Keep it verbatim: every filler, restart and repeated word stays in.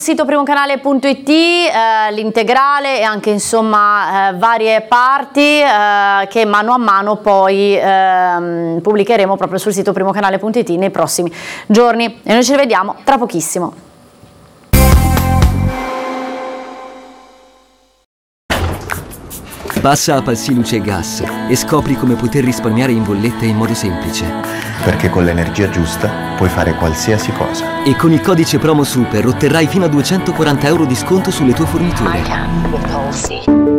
Sito primocanale punto it, eh, l'integrale e anche insomma eh, varie parti eh, che mano a mano poi eh, pubblicheremo proprio sul sito primocanale punto it nei prossimi giorni e noi ci rivediamo tra pochissimo. Passa a Palsi Luce e Gas e scopri come poter risparmiare in bolletta in modo semplice. Perché con l'energia giusta puoi fare qualsiasi cosa. E con il codice promo SUPER otterrai fino a duecentoquaranta euro di sconto sulle tue forniture.